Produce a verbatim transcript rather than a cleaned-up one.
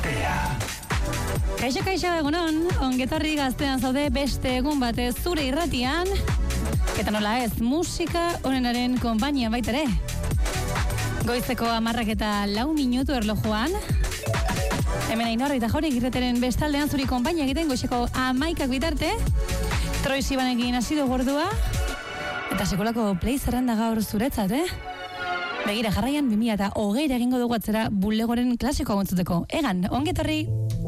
Gaztea. Kaixo, kaixo, egunon, ongetorri Gaztean zaude beste egun batez zure irratian, eta nola ez, musika onenaren konpainia baita ere. Goizeko hamarrak eta lau minutu erlojuan, hemen Ainhoa eta Jori Girreteren bestaldean zuri konpainia egiten goizeko hamaikak bitarte, Troi Sibanekin hasi du gordua, eta sekolako play zerrenda gaur zuretzat, eh? Begira jarraian bi mila hogeira egingo dugu atzera bulegoren klasikoa gontzuteko. Egan, ongetorri!